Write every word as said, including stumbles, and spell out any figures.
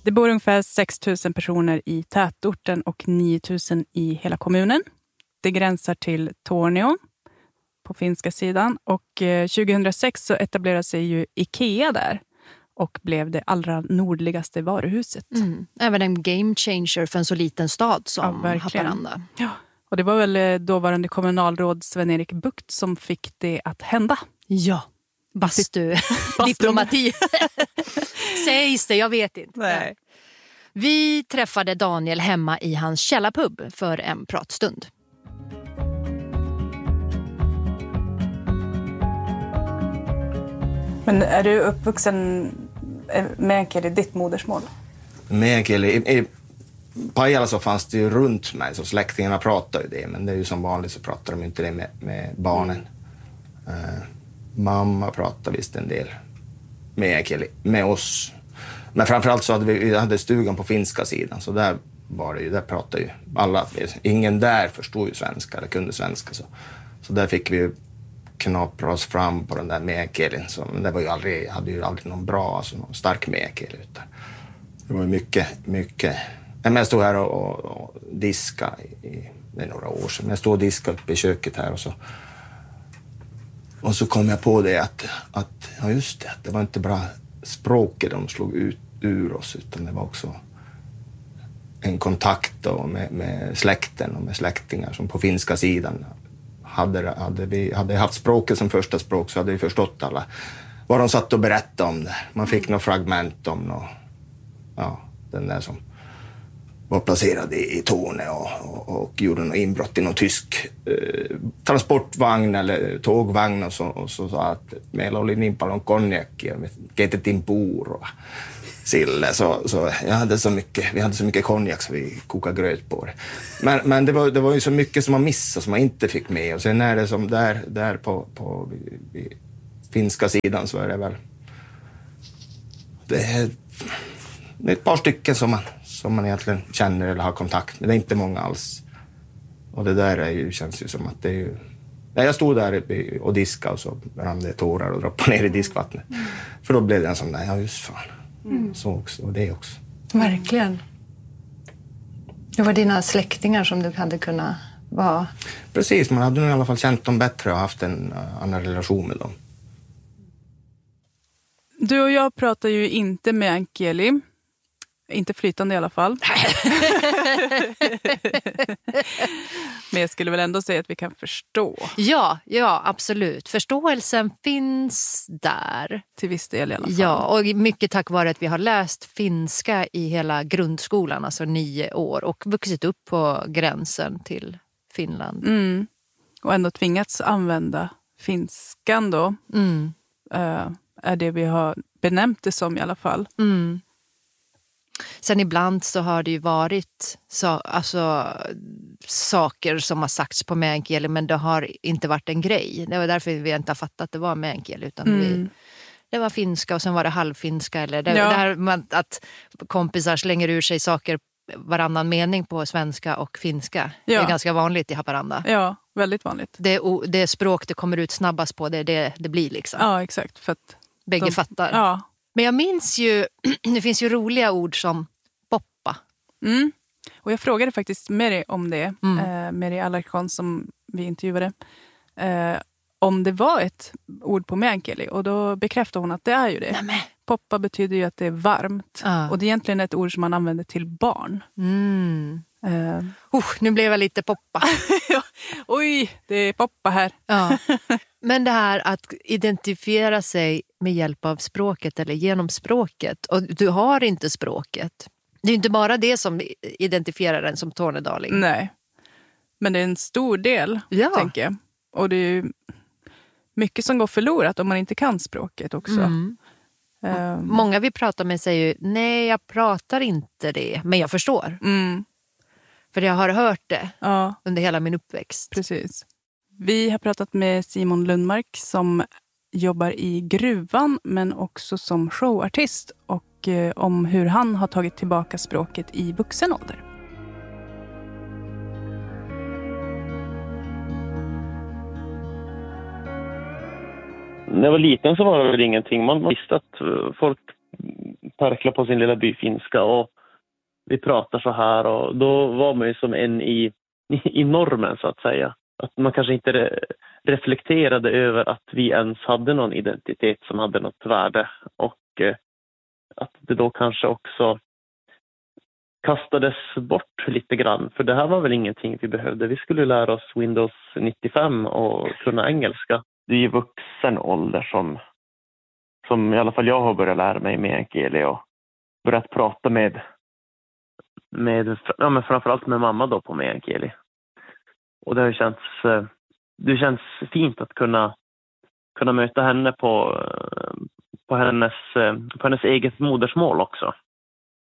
Det bor ungefär sex tusen personer i tätorten och nio tusen i hela kommunen. Det gränsar till Tornio på finska sidan. Och eh, tjugohundrasex så etablerade sig ju IKEA där. Och blev det allra nordligaste varuhuset. Mm. Även en game changer för en så liten stad som ja, Haparanda. Ja, och det var väl dåvarande kommunalråd Sven-Erik Bucht som fick det att hända. Ja, bastu. Diplomati. Sägs det, jag vet inte. Nej. Vi träffade Daniel hemma i hans källarpub för en pratstund. Men är du uppvuxen meänkieli i ditt modersmål? Meänkieli, i, i Pajala så fanns det ju runt mig, så släktingarna pratade ju det, men det är ju som vanligt så pratar de inte det med, med barnen. Uh, mamma pratade visst en del meänkieli med oss. Men framförallt så hade vi, vi hade stugan på finska sidan, så där var det ju, där pratade ju alla, ingen där förstod ju svenska eller kunde svenska, så, så där fick vi ju knapra oss fram på den där meänkielin, så men det var ju aldrig, hade ju aldrig någon bra, alltså någon stark meänkieli, utan det var ju mycket, mycket. Men jag stod här och, och, och diska i, i det är några år sedan, men jag stod och diskade uppe i köket här och så och så kom jag på det att, att ja just det, det var inte bara språket de slog ut ur oss, utan det var också en kontakt då med, med släkten och med släktingar som på finska sidan. Hade, hade vi hade haft språket som första språk så hade vi förstått alla vad de satt och berättade om det. Man fick några fragment om något, ja, den där som var placerad i, i Torne och, och, och gjorde något inbrott i någon tysk eh, transportvagn eller tågvagn och så, och så sa att meillä oli niin paljon konjakkia, me keitettiin puuroa sille, så, så jag hade så mycket, vi hade så mycket konjak så vi kokade gröt på det. Men, men det, var, det var ju så mycket som man missade som man inte fick med, och sen är det som där, där på, på vid, vid finska sidan så är det väl det är, det är ett par stycken som man som man egentligen känner eller har kontakt med. Det är inte många alls. Och det där är ju, känns ju som att det är ju... Ja, jag stod där och diskade och så rann det tårar och droppade ner i diskvattnet. Mm. För då blev det en sån där, ja just fan. Mm. Så också, och det också. Verkligen. Det var dina släktingar som du hade kunnat vara... Precis, man hade nog i alla fall känt dem bättre och haft en annan relation med dem. Du och jag pratar ju inte meänkieli. Inte flytande i alla fall. Men jag skulle väl ändå säga att vi kan förstå. Ja, ja, absolut. Förståelsen finns där. Till viss del i alla fall. Ja, och mycket tack vare att vi har läst finska i hela grundskolan, alltså nio år. Och vuxit upp på gränsen till Finland. Mm. Och ändå tvingats använda finskan då. Mm. Uh, är det vi har benämnt det som i alla fall. Mm. Sen ibland så har det ju varit så, alltså, saker som har sagts på meänkieli, men det har inte varit en grej. Det var därför vi inte har fattat att det var meänkieli, utan mm. vi, det var finska och sen var det halvfinska. Eller det, ja. det här man, att kompisar slänger ur sig saker varannan mening på svenska och finska. Ja. Det är ganska vanligt i Haparanda. Ja, väldigt vanligt. Det, det språk det kommer ut snabbast på, det är det det blir liksom. Ja, exakt. För att bägge de, fattar. Ja. Men jag minns ju, det finns ju roliga ord som poppa. Mm. Och jag frågade faktiskt Mary om det, mm. eh, Mary Alarcon som vi intervjuade, eh, om det var ett ord på meänkieli. Och då bekräftade hon att det är ju det. Nämen. Poppa betyder ju att det är varmt. Ah. Och det är egentligen ett ord som man använder till barn. Mm. Eh. Uh, nu blev jag lite poppa. Oj, det är poppa här. Ja. Men det här att identifiera sig med hjälp av språket eller genom språket. Och du har inte språket. Det är ju inte bara det som identifierar en som tornedaling. Nej, men det är en stor del, ja. tänker jag. Och det är ju mycket som går förlorat om man inte kan språket också. Mm. Um. Många vi pratar med säger ju, nej jag pratar inte det, men jag förstår. Mm. För jag har hört det ja. under hela min uppväxt. Precis. Vi har pratat med Simon Lundmark som jobbar i gruvan men också som showartist och eh, om hur han har tagit tillbaka språket i vuxen ålder. När jag var liten så var det väl ingenting. Man visste att folk perkla på sin lilla byfinska och vi pratar så här, och då var man ju som en i, i normen så att säga. Att man kanske inte re- reflekterade över att vi ens hade någon identitet som hade något värde, och eh, att det då kanske också kastades bort lite grann. För det här var väl ingenting vi behövde. Vi skulle lära oss Windows nittiofem och kunna engelska. Det är ju vuxen ålder som, som i alla fall jag har börjat lära mig meänkieli och börjat prata med, med ja, men framförallt med mamma då på meänkieli. Och det har känts, det känns fint att kunna, kunna möta henne på, på, hennes, på hennes eget modersmål också.